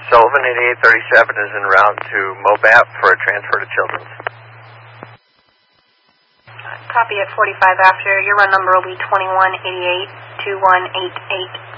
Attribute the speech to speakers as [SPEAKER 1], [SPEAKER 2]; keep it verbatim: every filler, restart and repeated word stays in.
[SPEAKER 1] Sullivan, eighty-eight thirty-seven, is en route to MOBAP for a transfer to Children's.
[SPEAKER 2] Copy at forty-five after. Your run number will be twenty-one eighty-eight, two one eight eight.